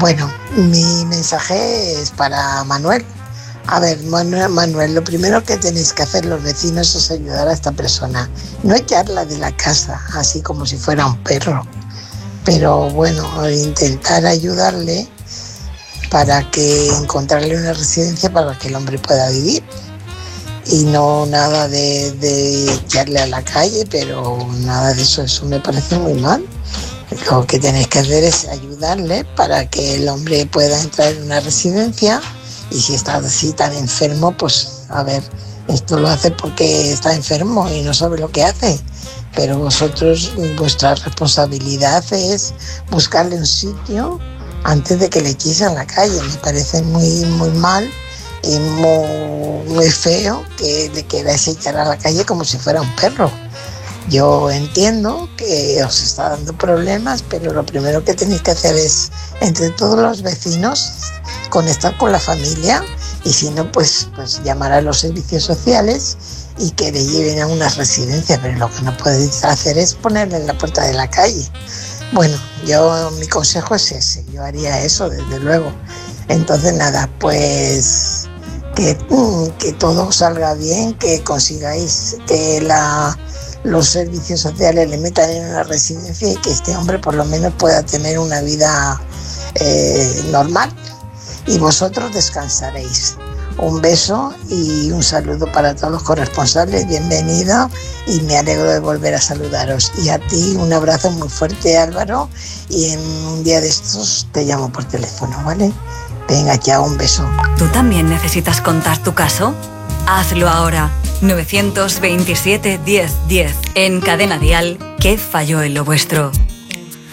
Bueno, mi mensaje es para Manuel. A ver, Manuel, lo primero que tenéis que hacer los vecinos es ayudar a esta persona. No echarla de la casa, así como si fuera un perro. Pero bueno, intentar ayudarle para que encontrarle una residencia para que el hombre pueda vivir. Y no nada de echarle a la calle, pero nada de eso, eso me parece muy mal. Lo que tenéis que hacer es ayudarle para que el hombre pueda entrar en una residencia y si está así tan enfermo, pues a ver, esto lo hace porque está enfermo y no sabe lo que hace. Pero vosotros, vuestra responsabilidad es buscarle un sitio antes de que le echéis a la calle. Me parece muy mal y muy feo que le queráis echar a la calle como si fuera un perro. Yo entiendo que os está dando problemas, pero lo primero que tenéis que hacer es, entre todos los vecinos, conectar con la familia y si no, pues llamar a los servicios sociales y que le lleven a una residencia, pero lo que no podéis hacer es ponerle en la puerta de la calle. Bueno, mi consejo es ese, yo haría eso desde luego. Entonces nada, pues que todo salga bien, que consigáis que los servicios sociales le metan en una residencia y que este hombre por lo menos pueda tener una vida normal y vosotros descansaréis. Un beso y un saludo para todos los corresponsales, bienvenido y me alegro de volver a saludaros. Y a ti un abrazo muy fuerte, Álvaro, y en un día de estos te llamo por teléfono, ¿vale? Venga, chao, un beso. ¿Tú también necesitas contar tu caso? Hazlo ahora. 927 10 10. En Cadena Dial, ¿qué falló en lo vuestro?